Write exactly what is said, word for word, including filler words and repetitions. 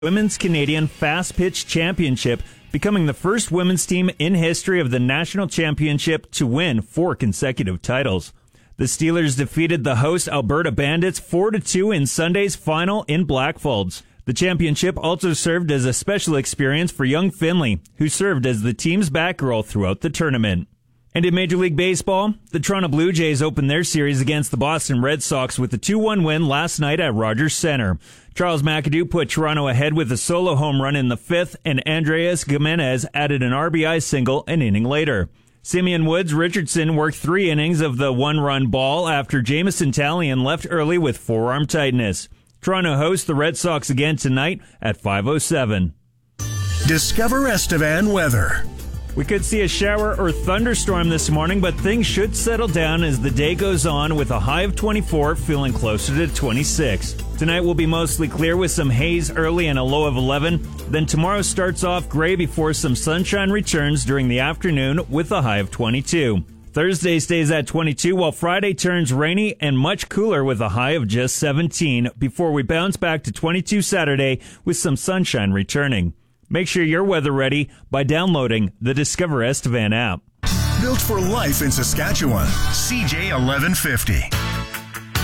Women's Canadian Fast Pitch Championship, becoming the first women's team in history of the national championship to win four consecutive titles. The Steelers defeated the host Alberta Bandits four to two in Sunday's final in Blackfalds. The championship also served as a special experience for young Finley, who served as the team's Batgirl throughout the tournament. And in Major League Baseball, the Toronto Blue Jays opened their series against the Boston Red Sox with a two one win last night at Rogers Center. Charles McAdoo put Toronto ahead with a solo home run in the fifth, and Andreas Gimenez added an R B I single an inning later. Simeon Woods Richardson worked three innings of the one-run ball after Jameson Taillon left early with forearm tightness. Toronto hosts the Red Sox again tonight at five oh seven. Discover Estevan weather. We could see a shower or thunderstorm this morning, but things should settle down as the day goes on with a high of twenty-four, feeling closer to twenty-six. Tonight will be mostly clear with some haze early and a low of eleven. Then tomorrow starts off gray before some sunshine returns during the afternoon with a high of twenty-two. Thursday stays at twenty-two, while Friday turns rainy and much cooler with a high of just seventeen before we bounce back to twenty-two Saturday with some sunshine returning. Make sure you're weather ready by downloading the Discover Estevan app. Built for life in Saskatchewan. C J eleven fifty.